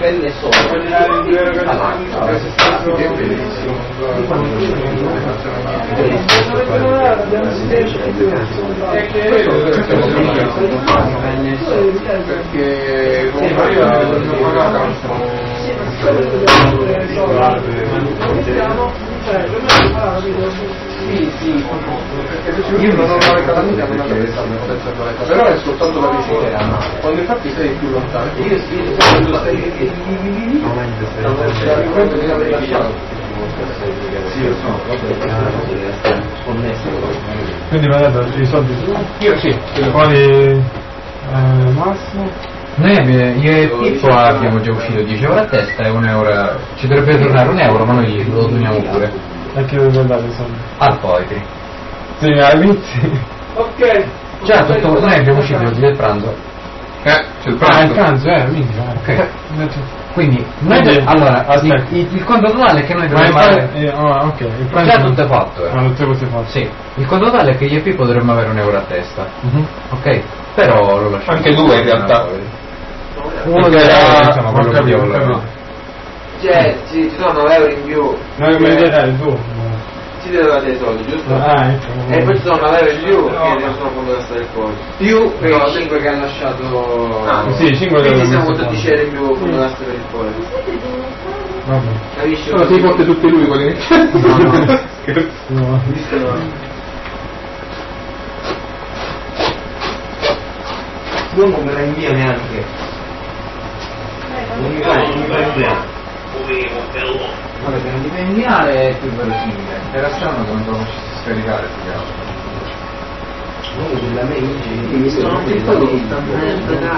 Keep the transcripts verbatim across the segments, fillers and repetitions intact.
dipende solo. Perché non pagava sì, sì, io non ho la calamita, non avrei stato, però è soltanto la visita. Quando infatti sei più lontano, io sì, quando stai lì, non mi avrei lasciato. Sì, io sono sconnesso. Quindi mi ha dato i soldi? Io sì. Quali Massimo? Noi abbiamo, io e Pippo abbiamo già uscito dieci euro a testa e un euro, ci dovrebbe tornare un euro, ma noi lo doniamo pure. E che dovete dare i soldi? Al poetry. Sì, ai vizi. Ok. Già, tutto, noi abbiamo uscito oggi del pranzo. Eh, c'è il Ah, pranzo. il pranzo, eh, minchia. Ok. Quindi, noi Quindi, allora, aspetta. il, il conto totale è che noi Ma il dovremmo pranzo, avere... eh, oh, ok, il pranzo... Già tutto è fatto, eh. Ah, tutte cose fatte. Sì, il conto totale è che io e Pippo dovremmo avere un euro a testa. Uh-huh. Ok? Però lo lasciamo. Anche due in realtà. Uno Perché, della, eh, diciamo, quello ho che capito, abbiamo ho capito. lavorato. Cioè, ci, ci sono nove euro in più. Non mi vedrai tu. Ci dovevate i soldi, giusto? Ah, ecco. E poi ci sono nove euro in più che non sono quando resta il coso. Più però cinque che hanno lasciato. Ah, sì, cinque quindi che siamo hanno dodici euro in più quando resta per il coso. Vabbè. Capisci? Sono sei volte tutti lui quelli. No, no. Scherzo. No. Tu non me la invia neanche. Non mi fa, non mi fa inviare. Vabbè, che non ti fai inviare è più verosimile. Era strano che non te lo facessi scaricare, più che altro. Noi della mail mi sono pensato che stanno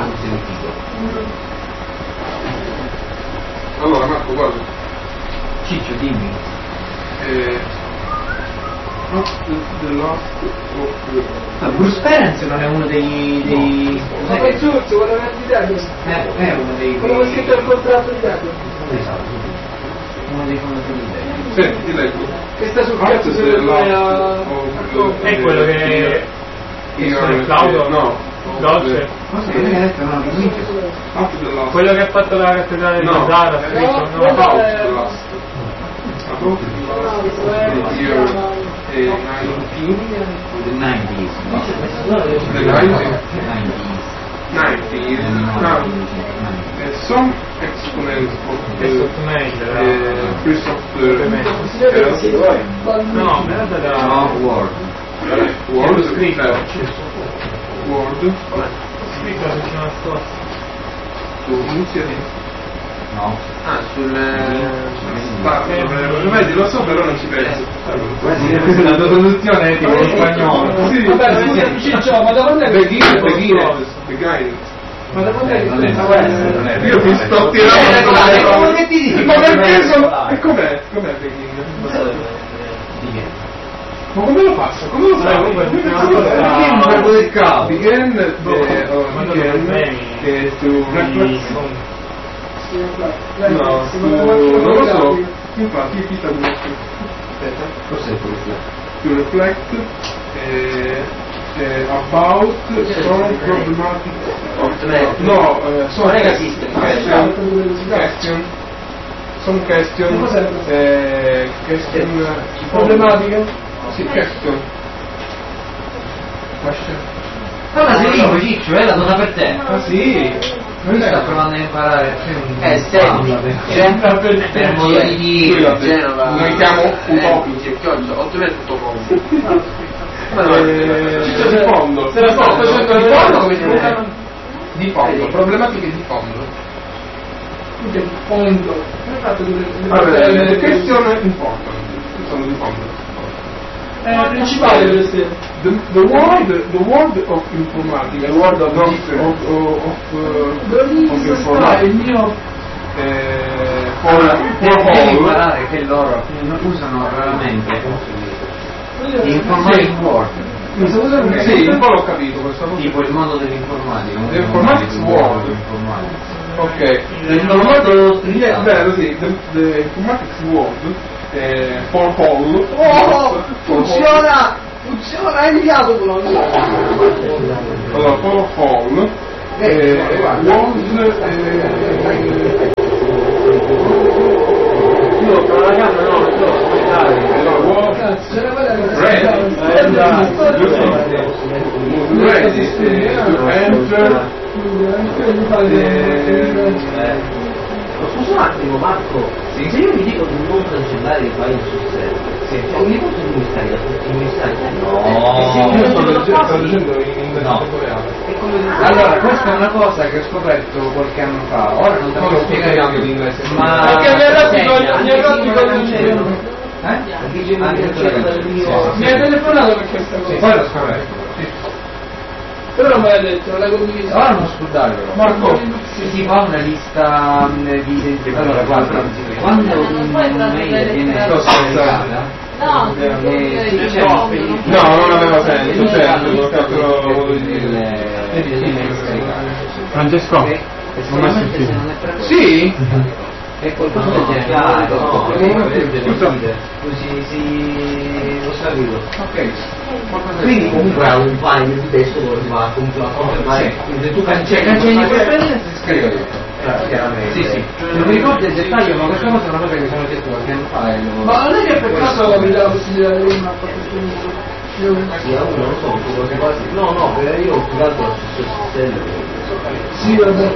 Allora Marco, guarda. Ciccio, dimmi. Eh, not the, the last of the... Ah, Bruce Perens non è uno dei... dei... Ma poi Giorgio, quello che ti dato? Eh, è uno dei... Quello che ha scritto il contratto di dato? Esatto, uno dei fondatori di lei. Senti, ti leggo. Che sta sul Not cazzo the secondo me last a... of the... È quello che... Io che Claudio? No. Dolce? Cosa che hai detto? No, che minchia. Not the last. Quello che ha fatto la cattedrale di No. Zara, ha scritto... No, No, quello About è- the last. About the last. The year eh, nineteen. The nineties. The nineties. nineties. nineties. Now, uh, some exponents of Che the sottomail uh, era... Christopher No, era da... No, Word. Word, L'ho scritto. Word, Scritto vicino alla scorsa. su iniziali. No. Ah, sul. Lo vedi, lo so, però non ci penso. La tua traduzione è tipo in spagnolo. Sì, Vabbè, scusa, Ciccio, ma da quando è che... Beginner, beginner, beginner. Ma da quando è che... Non è- può essere? Io mi sto tirando Eh, la come che ti dici? Ma perché sono... E com'è? Com'è beginner? Ma come lo faccio? Come lo sai? Perché non parlo del caso. Begin, eh, oh, Quando begin, lo premi, che su... No, No, su... non lo so. Infatti, pita un aspetta. Cos'è questo? To reflect eh, eh, about some problematic no uh, some Non è che esiste, question, question some question eh, question Problematica? sì, question question Allora sei lingua, Ciccio, è la donna per te. ah sì Lui sta provando a imparare. Eh, senti, Genova per modo di dire, Genova. noi siamo utopici ottenere tutto comodo. eh, di fondo Se la sto facendo di vedere fondo come come si chiama? di fondo problematiche di fondo Che fondo. Come hai fatto allora le due... question important sono di fondo. Eh, principale deve essere. The, the word, the word of informatica, the word of of, of, of, uh, Devo of dire il informatica, mio... eh, for, Allora, for devi all, imparare che loro usano raramente informatic word, Mi sto usando un sì, un po' l'ho capito questa cosa. tipo il mondo dell'informatica. The informatics word. Ok, informatics, vero sì, the, the informatics word, eh, for all, Oh, funziona! Funziona, hai inviato quello. allora, for all, eh, was, eh, Eh. Scusa un attimo Marco, sì? Se io mi dico di non cancellare i file sul server, sì. Cioè, ogni volta mi stai da tutti mi stai no, io sto traducendo in inglese reale. Allora, questa è una cosa che ho scoperto qualche anno fa, ora non te lo spiegare in inglese, ma perché mi ha dato mi ha dato mi ha telefonato per questa cosa. poi l'ho scoperto. Però non me l'ha detto, non l'hai condiviso. Ora non scordare però. Marco, si, si fa una lista mh, di identità. Allora guarda, quando un mail viene scaricata, No, eh, sì, c'è no, no, non aveva senso, cioè, l'ho fatto l'email scaricata. Francesco, E non mi sicuramente se non è preso. sì? È qualcosa del genere. Chiaro, no, Così così si lo saluto. ok. Quindi comunque ha un file di testo dove si va a confermare. Se tu cancelli cancelli quel file e si scarica tutto. chiaramente. Sì, sì. Non mi ricordo il dettaglio, ma questa cosa è una cosa che mi sono chiesto qualche anno fa. e lo- ma non è che per caso mi dà la possibilità di avere una qualche Sì, non lo so, quasi quasi. No, no, perché io ho tirato lo stesso sistema. sì, vabbè,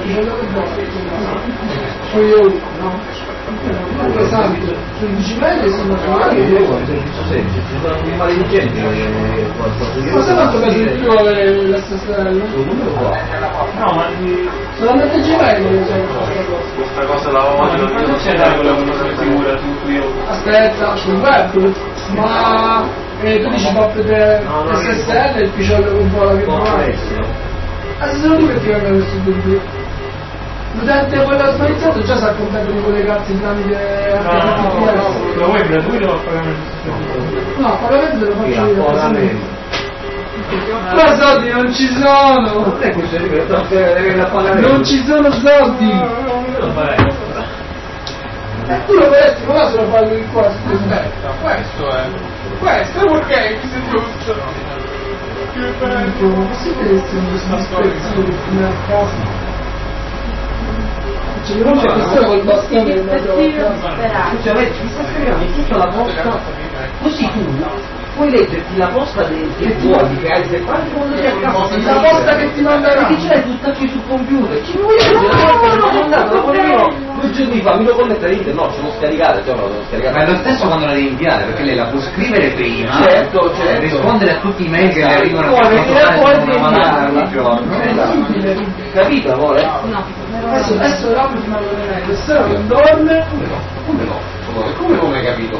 poi io no. Esatto, su Digimel sono Io io penso semplice, ci sono dei maledicenti che qualcosa di ma sai quanto pesa di più avere l'S S L? no, ma di... Solamente Gmail c'è questa cosa. Questa cosa l'avevamo Ma non c'è la collaborazione sicura su cui io... Aspetta, sul web, ma eh, tu dici Pop No, no, S S L il picciolo che vola che può vola. essere. Ah, se sono tu che ti vengono questo dubbio. L'utente quello autorizzato già sa contento di collegarsi tramite No, no, no, no, lo vuoi gratuito o pagamento? no, pagamento te lo faccio io. Pagamento. Ma soldi non ci sono! Non è questo, deve da pagare. Non ci sono soldi! Io lo farei. E tu lo faresti, ma se lo fai in qua, aspetta, questo è. Questo è ok, mi sei giusto. Che bello! Ma si vede se non si dispersivo di fine a casa? Cioè, non c'è questione col bastone che mi ha Cioè, vedi, ti sta scrivendo tutta la posta, così tu puoi leggerti la posta del che vuoi, che hai separato quando sei a casa. la posta che ti manderà! Perché ce l'hai tutta qui sul computer. Ci vuoi leggere? No, no, no, no, io due giorni fa mi lo connetto all'internet, no, ce l'ho scaricata, cioè, me lo devo scaricare. Ma è lo stesso quando la devi inviare, perché lei la può scrivere prima, Certo, certo. rispondere a tutti i mail che le arrivano Poi per venire quanto poi fare di una manata inviarla. ogni giorno. Capito, amore? Adesso, adesso l'apro ti mando le mail, se no non dorme. Come no? Come non hai capito?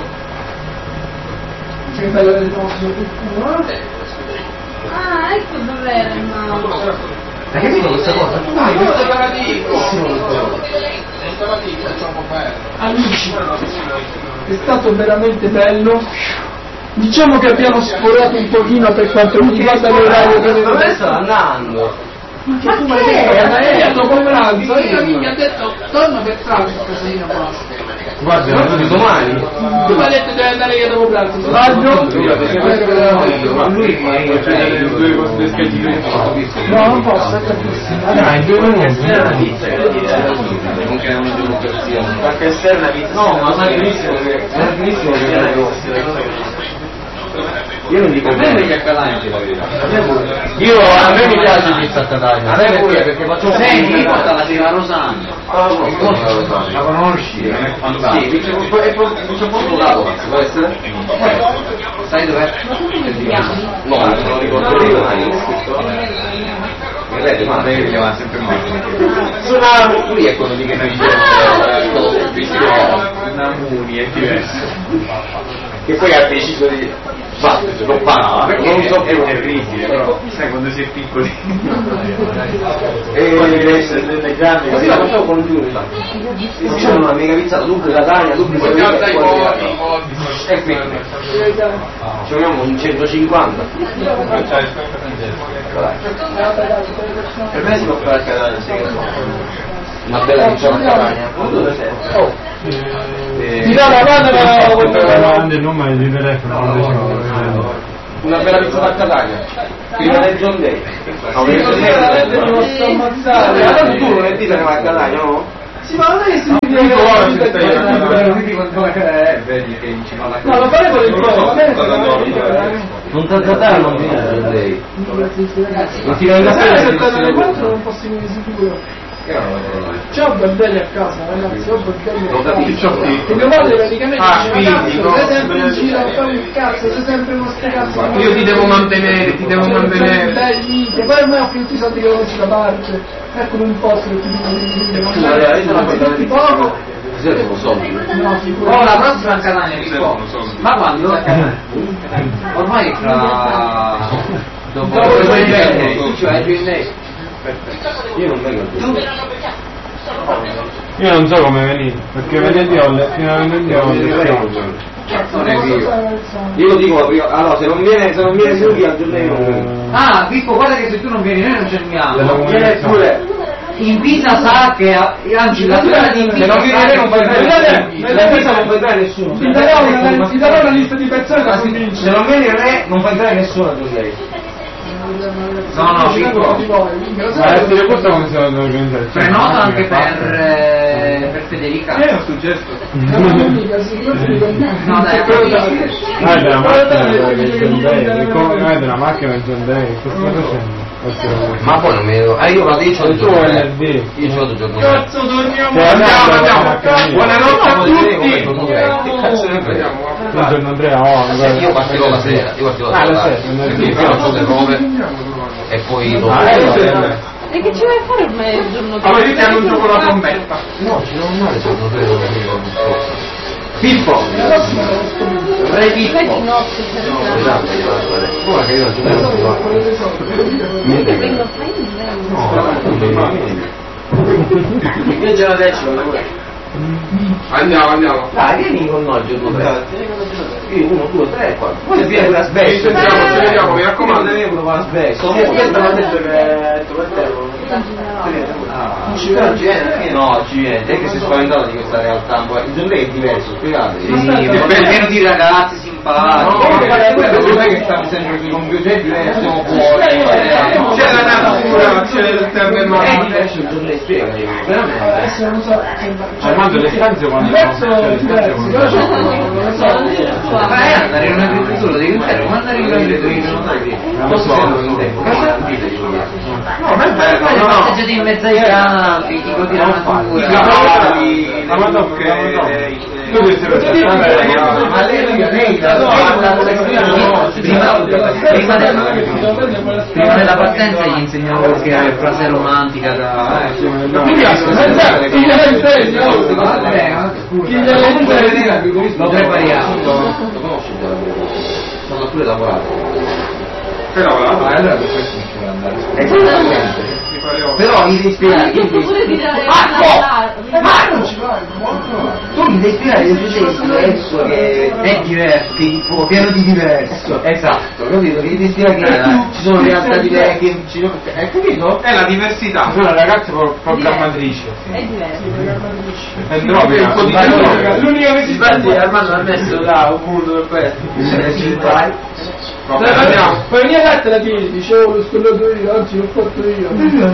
Che bello del nostro tutto, Ah, ecco dov'era il mouse. Hai capito questa cosa? Dai, questo te la dico! Non te la dico, è troppo bello. Amici, è stato veramente bello. Diciamo che abbiamo sforato un pochino per quanto riguarda l'orario che avevo Dove detto. sta andando? Ma che? Ma io dopo pranzo, io mi ha detto torna per pranzo a casino basta. Guarda, di domani? Tu mi hai detto devi andare io dopo pranzo, sbaglio? Ma lui c'è due cose descritte. No, non posso, è tantissimo. Dai, due minuti. Non che è una democrazia. Perché esterna pizza. No, ma sai benissimo che sai benissimo che io non dico bene che a Catania la verità. Io a me mi piace pizza a Catania. A me pure perché faccio Senti, mi porta la sera Rosana. Ah, no, no, La conosci? È fantastica. sì, è proprio bravo, può essere? Sai dov'è? No, non lo ricordo io, ma l'ho scritto. Vedete, ma Lei che va sempre male. suonava, lui è quello di che noi diciamo, Namuni è diverso. che poi ha deciso di battere, non parla, non so È più. terribile, però sai quando si è piccoli. E deve essere delle grandi, così la facciamo con Giulio, infatti. Facciamo una mega pizzata, dunque Catania, dunque e quindi ci vogliamo un centocinquanta. Per me si può fare a Catania, sì che so. Una bella pizzata a Catania. Dove sei? Ti dà la mano Grande il numero di telefono quando ci Una bella pizzata a Catania. Prima del John Day. No, Sì, così veramente non lo sto ammazzare. allora tu non è dita che va a Catania, no? Sì, ma non è che si Vedi che ci fa la no, lo fare con il cuore, va bene, Non ti trattare non viene del Day. non Non ti viene da se fare alle quattro non posso venire sicuro. Io non lo vedo mai. C'ho bordelli a casa, ragazzi, ho bordelli Lo a capisco, casa. sì. E mio padre praticamente Ah, diceva, quindi, cazzo, no, sei sempre in beh, giro a fare il cazzo, sei sempre con queste cazzo. Io ti devo mantenere, ti devo mantenere. E poi ormai ho finito i soldi che avevo da parte. Ecco un posto che ti dico, Scusa, Lea, io sono ti poco. Servono soldi. No, figurati. Oh, la prossima a Catania rispondo. Ma quando? Ormai fra... Dopo Dopo il il Q&A, tu ci vai al Q and A. Io non vengo Tu? Io non so come venire, perché venerdì ho le... fino a venerdì ho le... non è vero. Io lo dico prima, allora se non viene, se non viene Silvia al giorno non vengo. Ah, Pippo, guarda che se tu non vieni noi non ci andiamo. Della Viene pure. Invisa sa che, anzi la tua di Se non viene lei non puoi entrare. Guardate, Nella vita non può entrare nessuno. Ti darò una, ti darò una lista di persone da Se convincere. non viene re non può entrare nessuno al giorno lei. No, no, Pippo. Ma essere questo come si deve organizzare? Prenota anche per, eh, per Federica. Io ho suggesto. No, dai, quello Ah, è della macchina del John Day, come- ah, è della macchina del John Day, che stai facendo? Ma poi non mi vedo. Ah io vado, io c'ho E il tu giorno re. venerdì? Io c'ho il giorno re. Cazzo, torniamo, Cioè, andiamo, andiamo, andiamo. andiamo. Buonanotte a Come tutti. tre? Che cazzo ne frega? Il giorno Andrea, oh, guarda. Io partirò la sera, io partirò Ah, la la sera. sera, Perché io faccio le prove e poi dopo. Ah, eh, vabbè. E che ci vai a fare ormai il giorno dopo? Allora io ti annuncio con la trombetta. No, ci sono male, sono tre dove mi ricordo. Pippo! Re Fai di Pippo! notte, per esempio. Esatto, ora che io al giorno non vado. Che prendo fai in Io già la decima, pure. Andiamo, andiamo. Dai, vieni con noi il giorno tre. Io uno, due, tre, quattro. Poi viene quella Ci sbessa. sentiamo, ci vediamo, mi raccomando. Non devo con la sbessa. Sono questo mi ha detto che tu non ci viene? No, ci viene. È che si è spaventato di questa realtà un po'. Il giorno è diverso, spiegate. Sì, è pieno di ragazzi simpatici. No, quello è che stiamo sempre sui computer, è diverso, siamo fuori. C'è la natura, c'è il È terremoto. diverso il giorno, spiegati. Veramente. Adesso non so. Armando le stanze quando Diverso, cioè, le stanze diverso. quando- Io non lo so. Ma è andare in un'agricoltura, devi andare, ma andare in un'agricoltura, devi Non so, non tempo. No, ma è bello, fare no, no. passeggiate in mezzo ai campi, ti godi la I natura. cavalli, Ma le dopo, mucche, ma dopo. le- Tu devi essere Ma lei, lei, lei, prima, prima, della, prima della partenza gli insegnavo qualche frase romantica da... Chi gliela insegna? Chi gliela insegna? Lo prepariamo. Lo conosci già? Sono pure lavorato. Però là, Ma allora per questo non ci vuole andare. Esattamente. mi faremo. Però gli devi spiegare, gli Posso devi pure tirare Marco! la Marco! Tu mi devi spiegare che c'è diverso, che è diverso, tipo, pieno di diverso. Esatto, capito? Che gli devi spiegare che ci sono realtà diverse, che ci sono... Hai capito? È la diversità. Sono ragazze pro- programmatrici. È diverso. È droga. L'unica che si sbaglia. Armando ha messo là un mondo per questo. Vabbè, andiamo. Poi vieni a te la tieni, dicevo l'ho scollato io, oggi l'ho fatto io.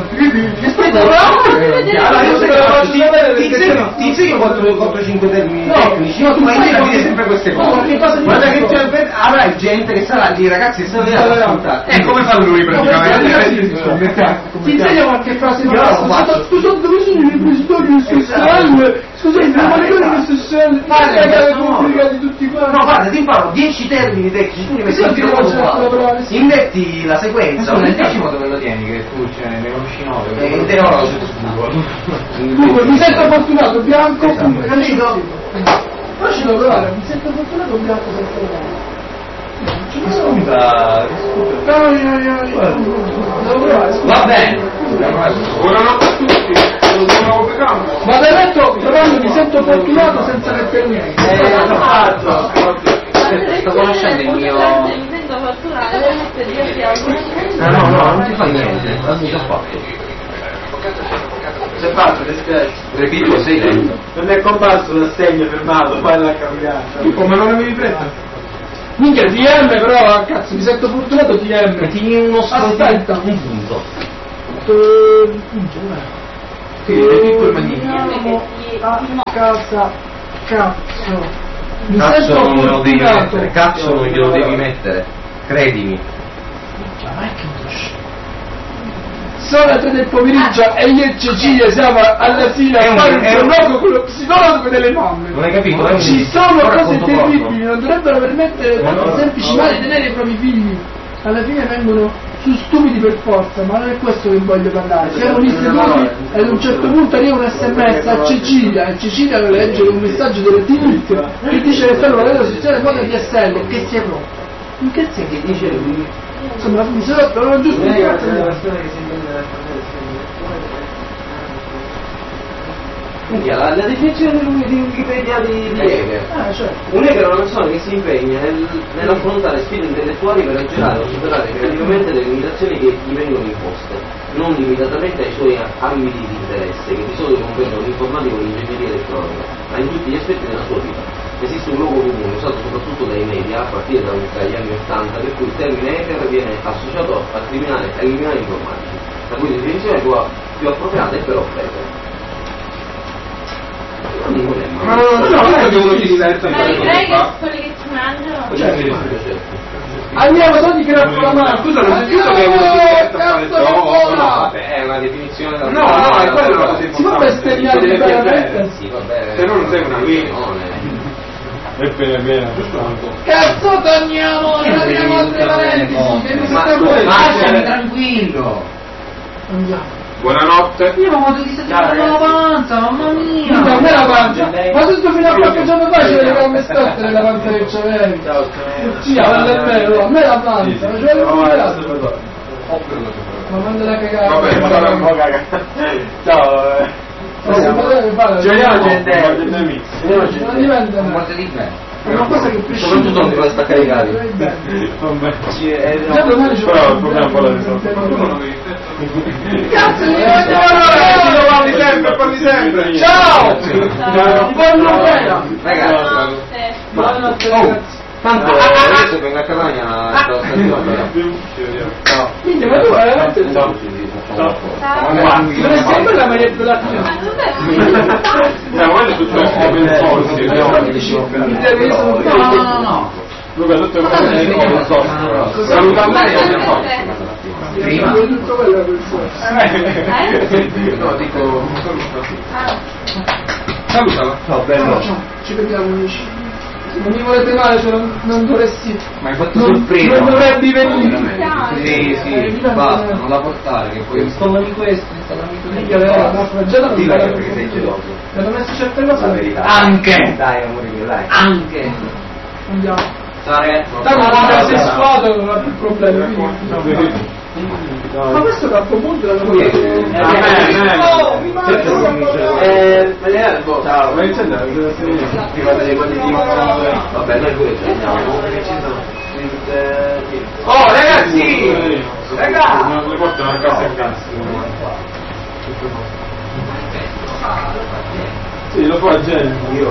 Allora io se lo faccio ti insegno, ti insegno quattro cinque termini tecnici, ma tu vai a dire sempre queste cose. Guarda che c'è, avrai gente che sarà lì, ragazzi, che sarà lì ad ascoltare. È come fa lui praticamente. Ti insegno qualche frase Io basta. lo faccio. Tu sono dove sono i repositori S S L? Scusate, ma non è S S L? Parla in Spiega le questo modo. pubblicati tutti quanti. No, guarda, ti imparo dieci termini tecnici, tu li metti Senti in come c'è la parola, sì. inverti la sequenza, Nel decimo dove lo tieni che tu ce ne conosci nove? e in teoro Dunque, mi sento fortunato, bianco, Esatto. capito? Però ci devo provare, mi sento fortunato, bianco, senza provare. Scusa, No, io, io, io. Devo provare, scusa. va bene. Buonanotte a tutti. Lo stiamo pregando. Ma da letto, provando, mi sento fortunato senza mettere niente. Eh, l'ho fatto. Sto conoscendo il mio... Mi sento fatturare, devo mettere via fiato. No, no, no, non ti fa niente, l'ho già fatto. Sei fatto, ti spiace. Repito, sei lento. Non è comparso l'assegno firmato, fai la camminata. Come non avevi fretta? Minchia, T M però, cazzo, mi sento fortunato T M. Metti uno Aspetta. scopo, un punto. Eh, punto, Sì, le piccole manine. Andiamo a casa, cazzo. Mi Cazzo sento non glielo devi fortunato. mettere, cazzo non glielo devi mettere. Credimi. sono le tre del pomeriggio e io e Cecilia siamo all'asilo a fare un colloquio con lo psicologo delle mamme. Non hai capito? Ci sono cose terribili, non dovrebbero permettere a semplici madri di tenere i propri figli. Alla fine vengono su stupidi per forza, ma non è questo che voglio parlare. Siamo gli istituti e ad un certo punto arriva un sms a Cecilia e Cecilia deve leggere un messaggio della T I C che dice che stanno valendo la situazione moda di S L che si è rotto. In che senso che dice lui? Insomma, mi sono rotto, non ho giustificato. Quindi la, la definizione di Wikipedia di, di Hegel. Ah, cioè. Un Hegel è una persona che si impegna nel, nell'affrontare sfide intellettuali per aggirare o superare creativamente le limitazioni che gli vengono imposte, non limitatamente ai suoi ambiti di interesse, che di solito comprendono l'informatica o l'ingegneria elettronica, ma in tutti gli aspetti della sua vita. Esiste un luogo comune usato soprattutto dai media a partire da, dagli anni Ottanta per cui il termine hacker viene associato a criminali, ai criminali informatici, la cui definizione più, più appropriata è però hacker. Ma no, no, non è che uno si diverta Ma i greci sono quelli che si mangiano? Certo. Andiamo, togli che la la mano. Scusa, non si chiuso che uno si diverte a fare Cazzo, ciò. vola! Vabbè, è una definizione da... No, no, è quella la cosa Si può bestemmiare importante. veramente? Sì, vabbè. Se no non sei una guida. E bene, bene. Cazzo, torniamo, torniamo a tre parentesi, che mi Ma- sta fuori. Lasciami tranquillo. Andiamo. Buonanotte. Io non voglio di sentire la panza, mamma mia. Scusa, a me la pancia, ma tutto fino a qualche giorno fa c'era le gambe storte nella panza che c'avevi. Sì, ma è vero, a me la panza, ma c'era un ma manda a cagare. Vabbè, ma sarà un po' cagare. Ciao. Gioiamo gente. Non diventa Un morte di me. è una cosa che Soprattutto non ti fa staccare i cavi. Vabbè. Già domani ci Però il problema è un po' la risposta. Cazzo, mi Ci parli sempre, parli sempre. Ciao! Ciao. Buon novembre! Ragazzi, Buonanotte oh, ragazzi. tanto adesso vengo a Catania sto stagione. Ciao. Quindi, ma tu veramente... Ciao. Ciao. Dovresti sempre la maglietta della tua. Ma dov'è? No, quello è tutto open source. No, No, no, no, no. Luca, tutto open source. Saluta a me e Cosa a Fabio. siete? Prima. tutto quello che Eh? No, dico... Ah. Salutala. Ciao, ciao, ci vediamo amici. Se non mi volete male, cioè non, non dovresti... Ma hai fatto Non, sorpresa. non dovrebbe venire. Sì, sì, basta, non la portare che poi Installami questo, installami Minchia, vera, la fraggiata non Dillo fa che perché sei geloso. Mi hanno messo certe cose. Anche. Dai, amore mio, dai. Anche. Andiamo. Ciao ragazzi. Tanto non è sessuato, non ha più problemi. quindi- Ma questo cappopunto l'hanno portato... Oh, mi manca! Eh, vedere, boh, ciao. Ma c'è da Ti guarda dei quelli di... Vabbè, noi pure ci andiamo. Oh, ragazzi! Ragazzi! Le portano a casa e cazzo. Sì, lo fa Jenny. Io.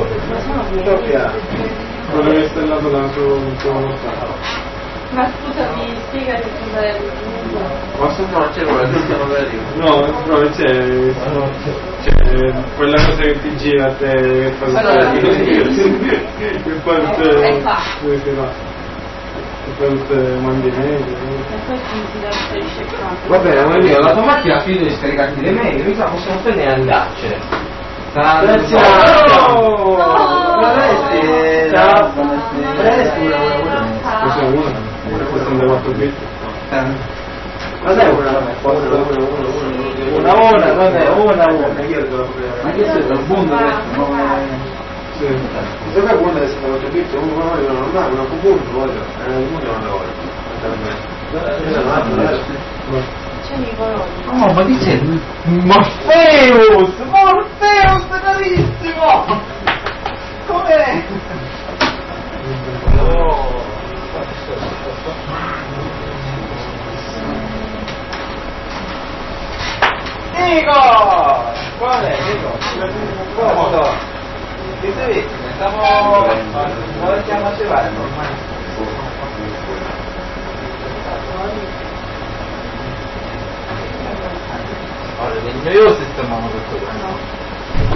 Quello che è stellato da suo mortale. Ma scusa, mi spiega che cosa è il Ma se no, c'è quella che stiamo vedendo. No, no, c'è, c'è quella cosa che ti gira a te, che fa che poi tutte, E fa. dove si va? Che poi tutte mandinelle. E poi ci si trasferisce qua. Va bene, amore mio, la tua macchina ha finito di scaricarti le mail, mi sa possiamo prendere e andarcene. Grazie. Oh! Buonanotte. Ciao. Questa è una, questa è un quattro bit. Ma dai, una, una, una, una, una, una, vabbè, una, una, io devo Ma che sei dal mondo adesso? Sì. Se fai buona di quattro bit, uno non ha una, una punto, voglio. Eh, il mondo non lo voglio. C'è Nicolò. Oh, ma chi c'è? Morpheus! Morpheus, carissimo! Com'è? Nico! Qual è, Nico? Cosa? Che sei visto? Stiamo... Dove stiamo a cevare ormai? Allora, le noiose stiamo questo.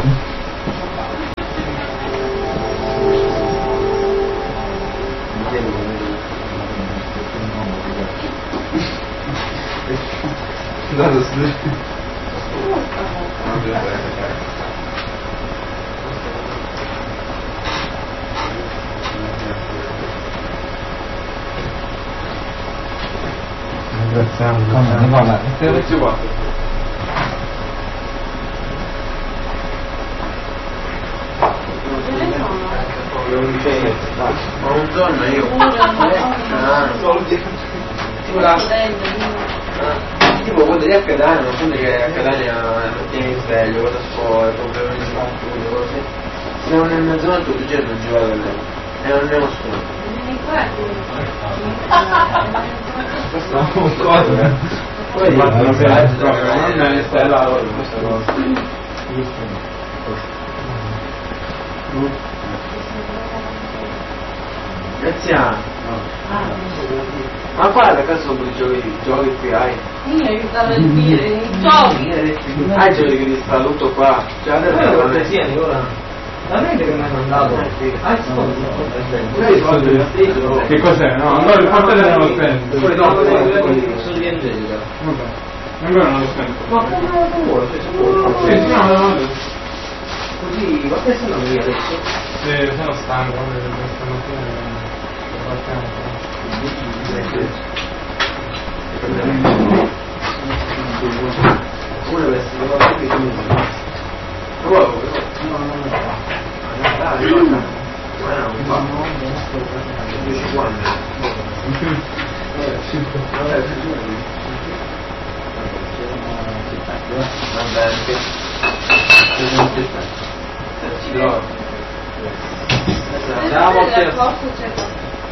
Dato Ringraziamo. Come? Guarda, Inizio qua. Ce ne sono. Ma un giorno io tipo quello di a Catania, non so che a Catania non tieni sveglio, vado a scuola, problemi di studio, cose. Se non è mezzanotte tu giorno non ci vado a lei. E non ne ho scuola. cosa? Poi Ma non sai, è proprio, non è stella questa cosa. Graziano. Ma guarda che sono i giochi, giochi che hai. Io vi stavo a dire, i giochi. Ah, i giochi che ti sta tutto qua. Cioè adesso Per non è cortesia, Nicola. La rete che mi hai mandato? Ah, Che cos'è? No, allora il portale non lo spento. Poi no, sono di Angelica. Vabbè. Ancora non lo spento. Ma come lo vuole? Sì, sì, no, no, no. Così, ma questo non mi adesso. Sì, sono stanco, stamattina partiamo. Uno deve essere lavorato qui come Ruolo, no, no, no. Dai, guarda. Guarda, un po'. dieci quanti. Vabbè, va bene, che ci do. Ciao, Del posto c'è qua.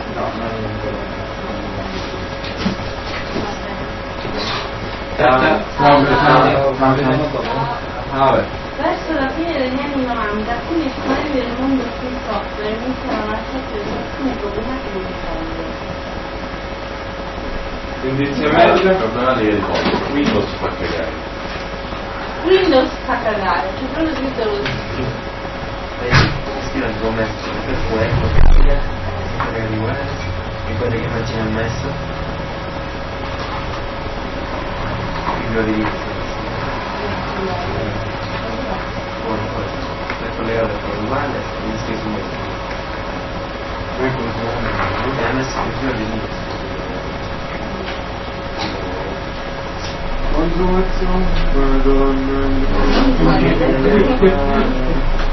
ciao. Ciao, ciao. Vabbè. Verso la fine degli anni novanta alcuni esponenti del mondo free software iniziano a accettare alcune problematiche di fondo. Inizialmente Il problema dei ricordi, Windows fa cagare. Windows fa cagare, c'è proprio scritto così. Scrive il commercio per quello che è di web e quelle che immagini ha messo il mio diritto poi per collegato con uguale mi scrivo su me e ha messo il mio diritto Contromazione, Madonna.